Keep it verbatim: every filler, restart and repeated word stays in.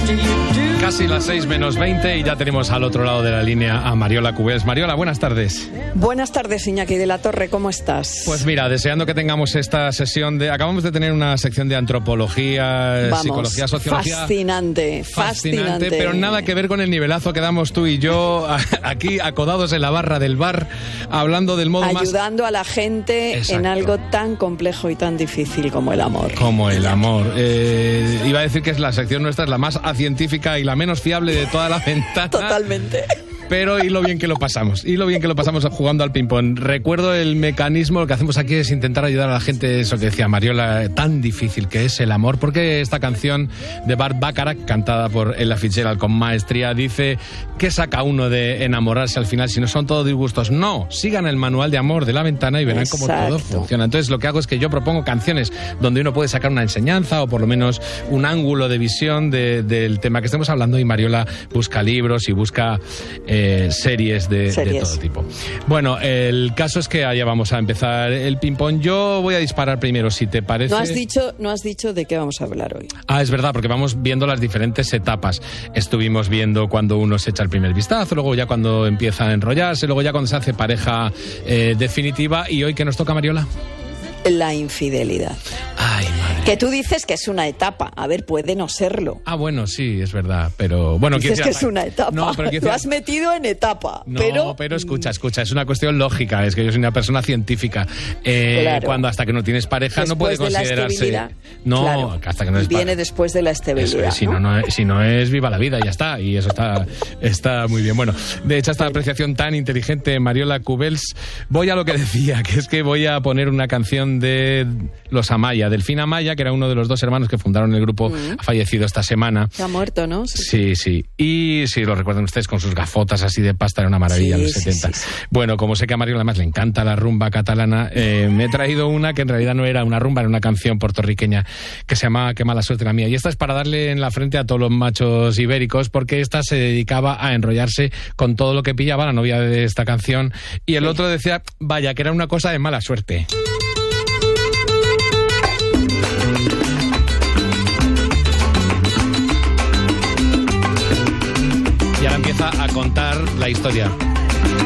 Casi las seis menos veinte y ya tenemos al otro lado de la línea a Mariola Cubels. Mariola, buenas tardes. Buenas tardes, Iñaki de la Torre, ¿cómo estás? Pues mira, deseando que tengamos esta sesión de... Acabamos de tener una sección de antropología, Vamos, psicología, sociología... Fascinante, fascinante, fascinante. Pero nada que ver con el nivelazo que damos tú y yo aquí acodados en la barra del bar, hablando del modo Ayudando más... Ayudando a la gente Exacto. en algo tan complejo y tan difícil como el amor. Como el amor. Eh, iba a decir que es la sección nuestra, es la más acientífica y la menos fiable de toda la ventana. Totalmente. Pero y lo bien que lo pasamos, y lo bien que lo pasamos jugando al ping-pong. Recuerdo el mecanismo, lo que hacemos aquí es intentar ayudar a la gente, eso que decía Mariola, tan difícil que es el amor, porque esta canción de Burt Bacharach, cantada por Ella Fitzgerald con maestría, dice que saca uno de enamorarse al final si no son todos disgustos. No, sigan el manual de amor de la ventana y verán Exacto. cómo todo funciona. Entonces lo que hago es que yo propongo canciones donde uno puede sacar una enseñanza o por lo menos un ángulo de visión de, del tema que estemos hablando, y Mariola busca libros y busca... Eh, Eh, series, de, series de todo tipo. Bueno, el caso es que allá vamos a empezar el ping-pong. Yo voy a disparar primero, si te parece. No has dicho, no has dicho de qué vamos a hablar hoy. Ah, es verdad, porque vamos viendo las diferentes etapas. Estuvimos viendo cuando uno se echa el primer vistazo, luego ya cuando empieza a enrollarse, luego ya cuando se hace pareja eh, definitiva. ¿Y hoy qué nos toca, Mariola? La infidelidad. Ay, madre. Que tú dices que es una etapa. A ver, puede no serlo. Ah, bueno, sí, es verdad, pero... bueno, dices que decir, es una etapa. No, pero Lo has metido en etapa. No, pero... pero escucha, escucha, es una cuestión lógica, es que yo soy una persona científica. Eh, claro. Cuando hasta que no tienes pareja después no puede de considerarse... La no, claro, hasta que no es viene pareja. después de la estabilidad. Eso es, si, ¿no? no, no es, si no es viva la vida, ya está, y eso está, está muy bien. Bueno, de hecho, esta apreciación tan inteligente, Mariola Cubels, voy a lo que decía, que es que voy a poner una canción de los Amaya, Delfín Amaya, que era uno de los dos hermanos que fundaron el grupo, mm. ha fallecido esta semana. Se ha muerto, ¿no? Sí, sí, sí. Y si lo recuerdan ustedes con sus gafotas así de pasta, era una maravilla en sí, los setenta. Sí, sí, sí. Bueno, como sé que a Mariola además le encanta la rumba catalana, eh, me he traído una que en realidad no era una rumba, era una canción puertorriqueña que se llama Qué mala suerte la mía. Y esta es para darle en la frente a todos los machos ibéricos, porque esta se dedicaba a enrollarse con todo lo que pillaba, la novia de esta canción. Y el sí. otro decía, vaya, que era una cosa de mala suerte. Y ahora empieza a contar la historia.